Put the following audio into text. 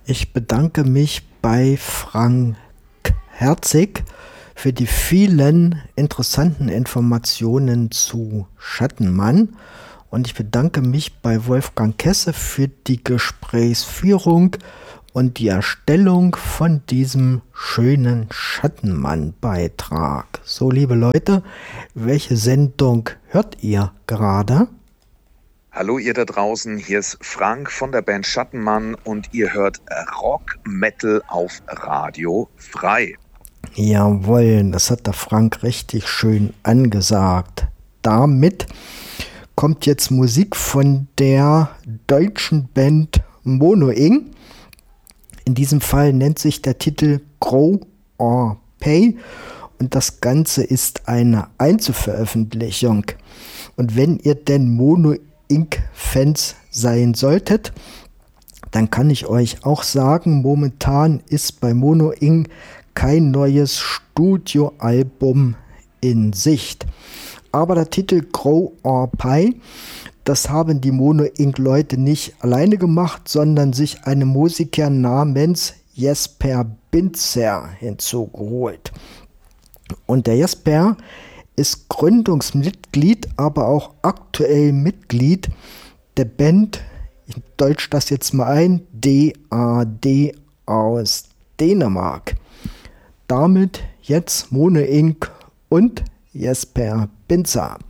Ich bedanke mich bei Frank Herzig für die vielen interessanten Informationen zu Schattenmann. Und ich bedanke mich bei Wolfgang Kesse für die Gesprächsführung und die Erstellung von diesem schönen Schattenmann-Beitrag. So, liebe Leute, welche Sendung hört ihr gerade? Hallo ihr da draußen, hier ist Frank von der Band Schattenmann und ihr hört Rock Metal auf Radio Frei. Jawohl, das hat der Frank richtig schön angesagt. Damit kommt jetzt Musik von der deutschen Band Mono-Ing. In diesem Fall nennt sich der Titel Grow or Pay und das Ganze ist eine Einzelveröffentlichung. Und wenn ihr denn Mono-Ing-Fans sein solltet, dann kann ich euch auch sagen, momentan ist bei Mono-Ing kein neues Studioalbum in Sicht. Aber der Titel Grow or Pie, das haben die Mono-Ing-Leute nicht alleine gemacht, sondern sich einen Musiker namens Jesper Binzer hinzugeholt. Und der Jesper ist Gründungsmitglied, aber auch aktuell Mitglied der Band, ich deutsch das jetzt mal ein, DAD aus Dänemark. Damit jetzt Mono-Ing und Jesper Binzer.